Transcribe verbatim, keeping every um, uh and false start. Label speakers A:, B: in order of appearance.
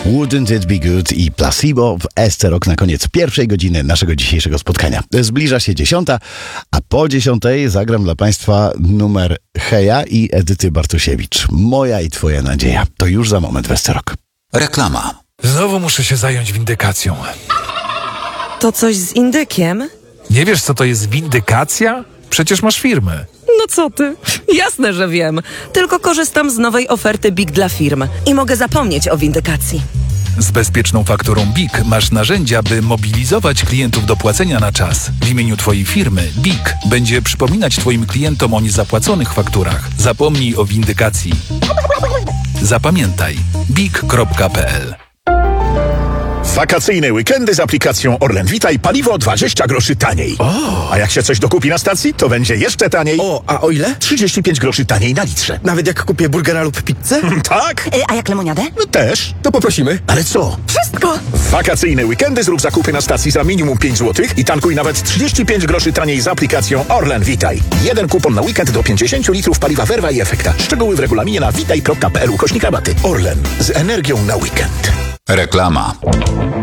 A: Wouldn't It Be Good i Placebo w S C Rock na koniec pierwszej godziny naszego dzisiejszego spotkania. Zbliża się dziesiąta, a po dziesiątej zagram dla Państwa numer Heja i Edyty Bartusiewicz. Moja i Twoja nadzieja. To już za moment w S C Rock.
B: Reklama.
C: Znowu muszę się zająć windykacją.
D: To coś z indykiem?
C: Nie wiesz, co to jest windykacja? Przecież masz firmę.
D: No co ty? Jasne, że wiem. Tylko korzystam z nowej oferty BIG dla firm i mogę zapomnieć o windykacji.
C: Z bezpieczną fakturą BIG masz narzędzia, by mobilizować klientów do płacenia na czas. W imieniu Twojej firmy BIG będzie przypominać Twoim klientom o niezapłaconych fakturach. Zapomnij o windykacji. Zapamiętaj big kropka p l.
E: Wakacyjne weekendy z aplikacją Orlen Witaj, paliwo dwadzieścia groszy taniej.
F: O.
E: A jak się coś dokupi na stacji, to będzie jeszcze taniej.
F: O, a o ile?
E: trzydzieści pięć groszy taniej na litrze.
F: Nawet jak kupię burgera lub pizzę?
E: Tak?
G: Y, a jak lemoniadę?
E: No też.
F: To poprosimy.
E: Ale co?
G: Wszystko!
E: W wakacyjne weekendy zrób zakupy na stacji za minimum pięć złotych i tankuj nawet trzydzieści pięć groszy taniej z aplikacją Orlen Witaj. Jeden kupon na weekend do pięćdziesiąt litrów paliwa Verva i Efekta. Szczegóły w regulaminie na witaj kropka p l ukośnik rabaty. Orlen. Z energią na weekend.
B: Reklama.